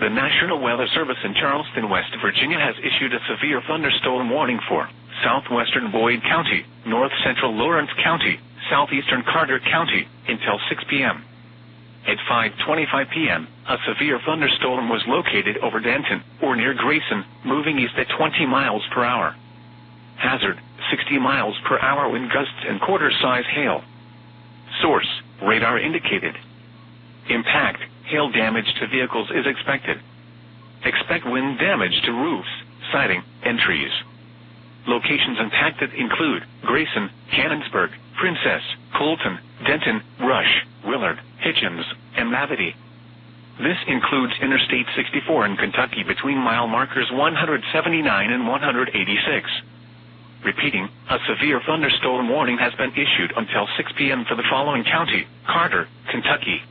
The National Weather Service in Charleston, West Virginia has issued a severe thunderstorm warning for southwestern Boyd County, north central Lawrence County, southeastern Carter County, until 6 p.m. At 5:25 p.m., a severe thunderstorm was located over Denton, or near Grayson, moving east at 20 miles per hour. Hazard, 60 miles per hour wind gusts and quarter-size hail. Source, radar indicated. Impact, hail damage to vehicles is expected. Expect wind damage to roofs, siding, and trees. Locations impacted include Grayson, Cannonsburg, Princess, Colton, Denton, Rush, Willard, Hitchens, and Mavity. This includes Interstate 64 in Kentucky between mile markers 179 and 186. Repeating, a severe thunderstorm warning has been issued until 6 p.m. for the following county: Carter, Kentucky.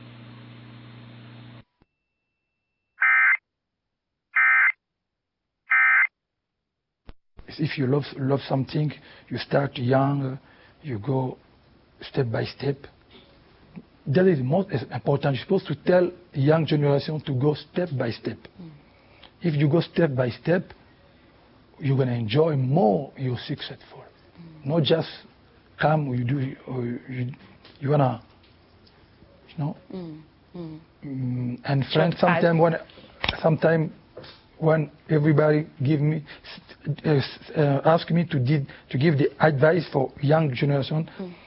If you love something, you start young, you go step by step. That is most important. You're supposed to tell the young generation to go step by step. If you go step by step, you're going to enjoy more your successful. Not just come, you do, or you want to, you know. And friends, sometimes when everybody ask me to give the advice for young generation,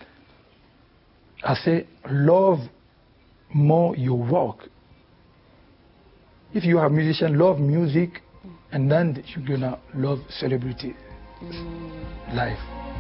I say, love more your work. If you are a musician, love music, and then you're gonna love celebrity life.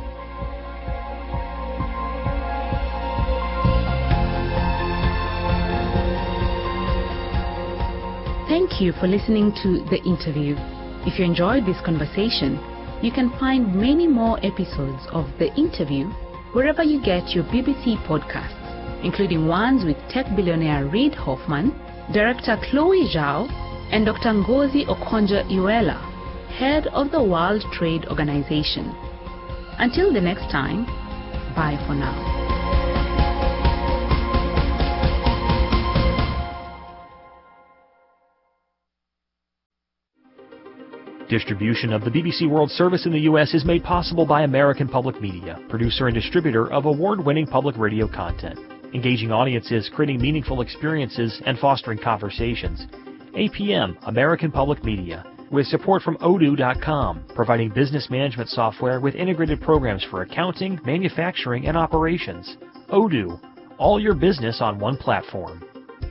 Thank you for listening to the interview. If you enjoyed this conversation, you can find many more episodes of The Interview wherever you get your BBC podcasts, including ones with tech billionaire Reid Hoffman, director Chloe Zhao, and Dr. Ngozi Okonjo-Iweala, head of the World Trade Organization. Until the next time, bye for now. Distribution of the BBC World Service in the U.S. is made possible by American Public Media, producer and distributor of award-winning public radio content, engaging audiences, creating meaningful experiences, and fostering conversations. APM, American Public Media, with support from Odoo.com, providing business management software with integrated programs for accounting, manufacturing, and operations. Odoo, all your business on one platform.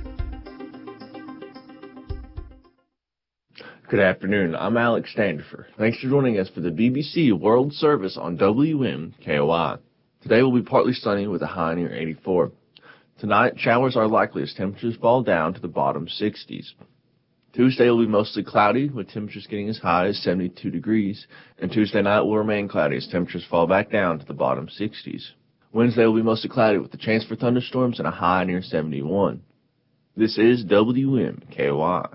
Good afternoon, I'm Alex Standifer. Thanks for joining us for the BBC World Service on WMKOI. Today will be partly sunny with a high near 84. Tonight, showers are likely as temperatures fall down to the bottom 60s. Tuesday will be mostly cloudy, with temperatures getting as high as 72 degrees, and Tuesday night will remain cloudy as temperatures fall back down to the bottom 60s. Wednesday will be mostly cloudy with a chance for thunderstorms and a high near 71. This is WMKOI.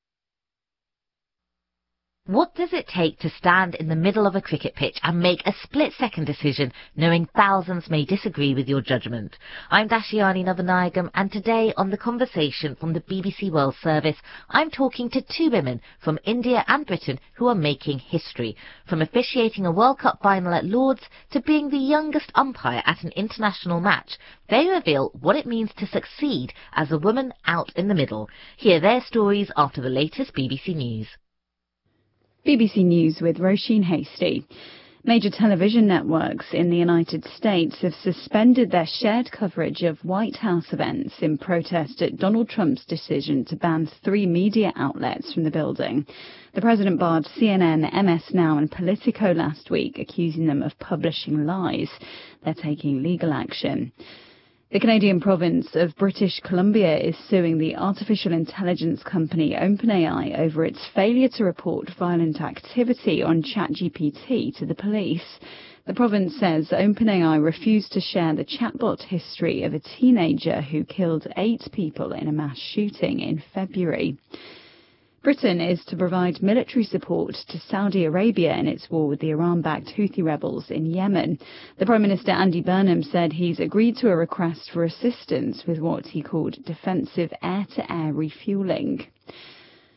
What does it take to stand in the middle of a cricket pitch and make a split-second decision, knowing thousands may disagree with your judgment? I'm Dashiani Navanayagam, and today on The Conversation from the BBC World Service, I'm talking to two women from India and Britain who are making history, from officiating a World Cup final at Lord's to being the youngest umpire at an international match. They reveal what it means to succeed as a woman out in the middle. Hear their stories after the latest BBC News. BBC News with Roisin Hasty. Major television networks in the United States have suspended their shared coverage of White House events in protest at Donald Trump's decision to ban 3 media outlets from the building. The president barred CNN, MS Now and Politico last week, accusing them of publishing lies. They're taking legal action. The Canadian province of British Columbia is suing the artificial intelligence company OpenAI over its failure to report violent activity on ChatGPT to the police. The province says OpenAI refused to share the chatbot history of a teenager who killed 8 people in a mass shooting in February. Britain is to provide military support to Saudi Arabia in its war with the Iran-backed Houthi rebels in Yemen. The Prime Minister Andy Burnham said he's agreed to a request for assistance with what he called defensive air-to-air refuelling.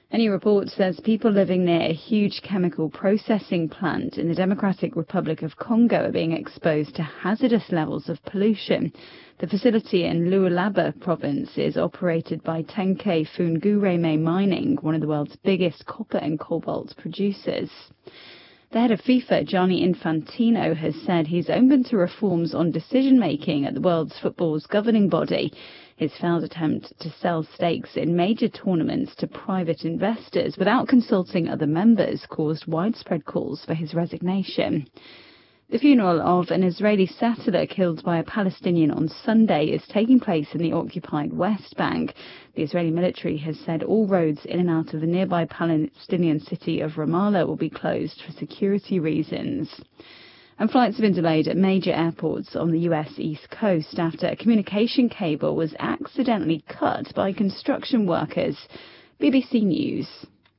A new report says people living near a huge chemical processing plant in the Democratic Republic of Congo are being exposed to hazardous levels of pollution. The facility in Lualaba province is operated by Tenke Fungurume Mining, one of the world's biggest copper and cobalt producers. The head of FIFA, Gianni Infantino, has said he's open to reforms on decision-making at the world's football's governing body. His failed attempt to sell stakes in major tournaments to private investors without consulting other members caused widespread calls for his resignation. The funeral of an Israeli settler killed by a Palestinian on Sunday is taking place in the occupied West Bank. The Israeli military has said all roads in and out of the nearby Palestinian city of Ramallah will be closed for security reasons. And flights have been delayed at major airports on the US East Coast after a communication cable was accidentally cut by construction workers. BBC News.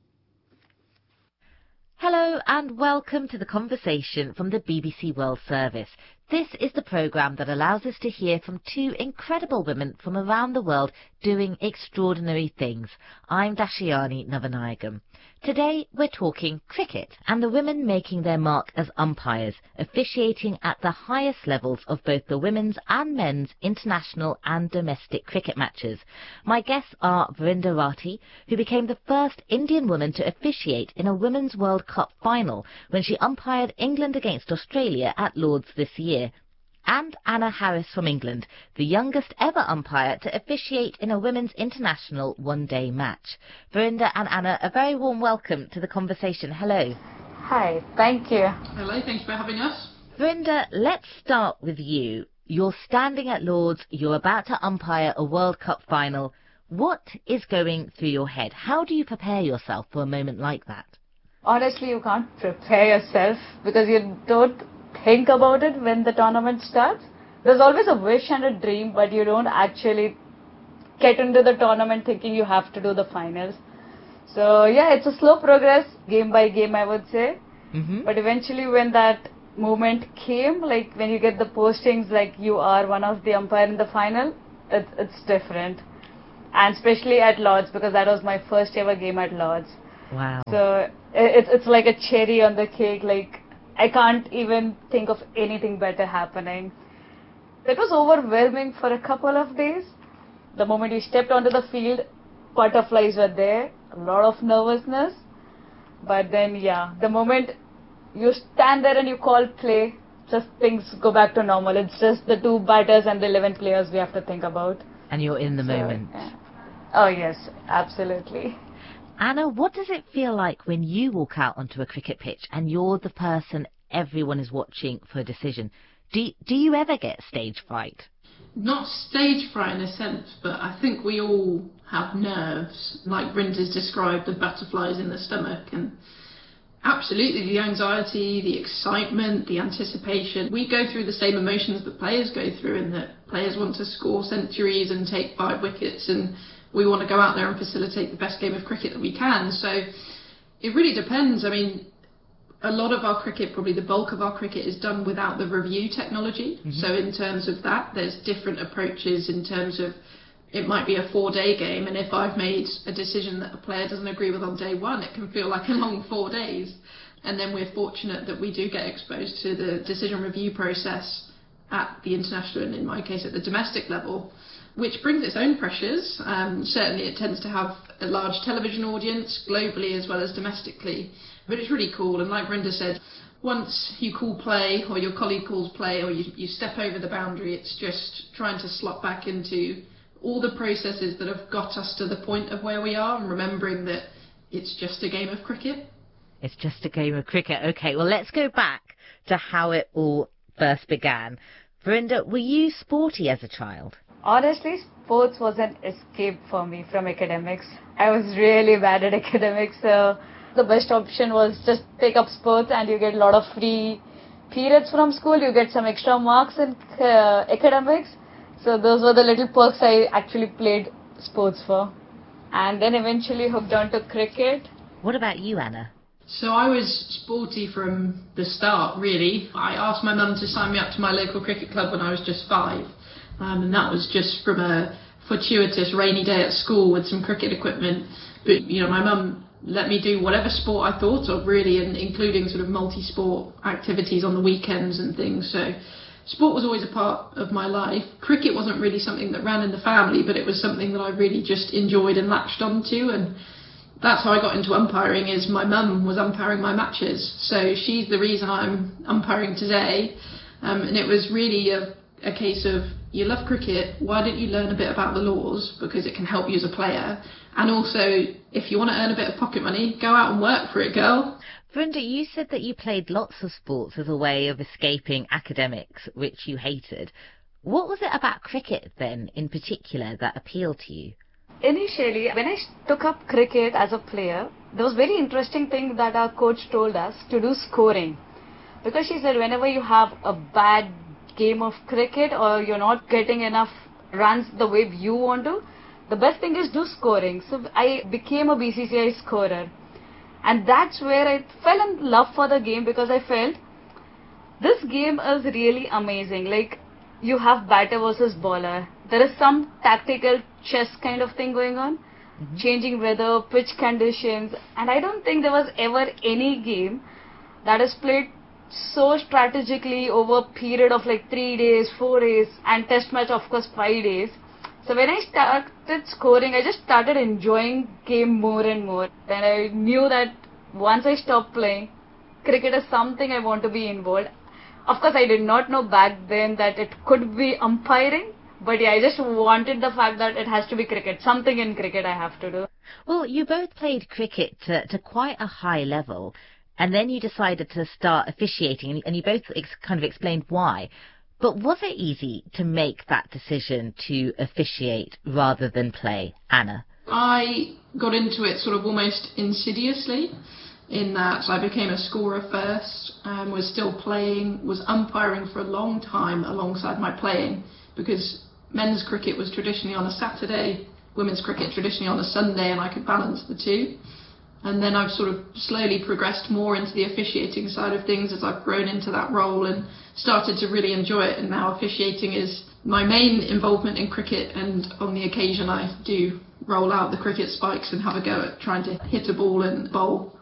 Hello and welcome to the conversation from the BBC World Service. This is the programme that allows us to hear from two incredible women from around the world doing extraordinary things. I'm Dashiani Navanayagam. Today we're talking cricket and the women making their mark as umpires, officiating at the highest levels of both the women's and men's international and domestic cricket matches. My guests are Varinder Rathi, who became the first Indian woman to officiate in a Women's World Cup final when she umpired England against Australia at Lord's this year, and Anna Harris from England, the youngest ever umpire to officiate in a women's international one-day match. Varinder and Anna, a very warm welcome to the conversation. Hello. Hi, thank you. Hello, thanks for having us. Varinder, let's start with you. You're standing at Lord's, you're about to umpire a World Cup final. What is going through your head? How do you prepare yourself for a moment like that? Honestly, you can't prepare yourself because you don't think about it when the tournament starts. There's always a wish and a dream, but you don't actually get into the tournament thinking you have to do the finals. So yeah, it's a slow progress, game by game, I would say. But eventually when that moment came, like when you get the postings like you are one of the umpire in the final, it's different. And especially at Lord's, because that was my first ever game at Lord's. Wow. So it's like a cherry on the cake. Like, I can't even think of anything better happening. It was overwhelming for a couple of days. The moment you stepped onto the field, butterflies were there, a lot of nervousness. But then, yeah, the moment you stand there and you call play, just things go back to normal. It's just the two batters and the 11 players we have to think about. And you're in the moment. Yeah. Oh, yes, absolutely. Anna, what does it feel like when you walk out onto a cricket pitch and you're the person everyone is watching for a decision? Do you ever get stage fright? Not stage fright in a sense, but I think we all have nerves, like Brinda's described, the butterflies in the stomach, and absolutely the anxiety, the excitement, the anticipation. We go through the same emotions that players go through, in that players want to score centuries and take 5 wickets, and we want to go out there and facilitate the best game of cricket that we can. So it really depends. I mean, a lot of our cricket, probably the bulk of our cricket, is done without the review technology. So in terms of that, there's different approaches in terms of, it might be a 4-day game, and if I've made a decision that a player doesn't agree with on day 1, it can feel like a long 4 days. And then we're fortunate that we do get exposed to the decision review process at the international, and in my case at the domestic level, which brings its own pressures. Certainly it tends to have a large television audience, globally as well as domestically. But it's really cool, and like Brinda said, once you call play, or your colleague calls play, or you step over the boundary, it's just trying to slot back into all the processes that have got us to the point of where we are, and remembering that it's just a game of cricket. It's just a game of cricket. Okay, well, let's go back to how it all first began. Varinder, were you sporty as a child? Honestly, sports was an escape for me from academics. I was really bad at academics, so the best option was just take up sports, and you get a lot of free periods from school. You get some extra marks in academics. So those were the little perks I actually played sports for. And then eventually hooked on to cricket. What about you, Anna? So I was sporty from the start, really. I asked my mum to sign me up to my local cricket club when I was just 5. And that was just from a fortuitous rainy day at school with some cricket equipment. But, you know, my mum let me do whatever sport I thought of, really, and including sort of multi-sport activities on the weekends and things. So sport was always a part of my life. Cricket wasn't really something that ran in the family, but it was something that I really just enjoyed and latched onto, and that's how I got into umpiring. Is my mum was umpiring my matches, so she's the reason I'm umpiring today. And it was really a case of, you love cricket, why don't you learn a bit about the laws, because it can help you as a player, and also if you want to earn a bit of pocket money, go out and work for it, girl. Brenda, you said that you played lots of sports as a way of escaping academics, which you hated. What was it about cricket then, in particular, that appealed to you? Initially, when I took up cricket as a player, there was a very interesting thing that our coach told us to do scoring. Because she said whenever you have a bad game of cricket or you're not getting enough runs the way you want to, the best thing is do scoring. So I became a BCCI scorer. And that's where I fell in love for the game, because I felt this game is really amazing. Like, you have batter versus bowler. There is some tactical chess kind of thing going on, changing weather, pitch conditions, and I don't think there was ever any game that is played so strategically over a period of like 3 days, 4 days, and test match of course 5 days. So when I started scoring, I just started enjoying game more and more. Then I knew that once I stopped playing, cricket is something I want to be involved. Of course, I did not know back then that it could be umpiring. But yeah, I just wanted the fact that it has to be cricket. Something in cricket I have to do. Well, you both played cricket to quite a high level, and then you decided to start officiating, and you both kind of explained why. But was it easy to make that decision to officiate rather than play, Anna? I got into it sort of almost insidiously, in that I became a scorer first, was still playing, was umpiring for a long time alongside my playing, because men's cricket was traditionally on a Saturday, women's cricket traditionally on a Sunday, and I could balance the two. And then I've sort of slowly progressed more into the officiating side of things as I've grown into that role and started to really enjoy it. And now officiating is my main involvement in cricket, and on the occasion I do roll out the cricket spikes and have a go at trying to hit a ball and bowl.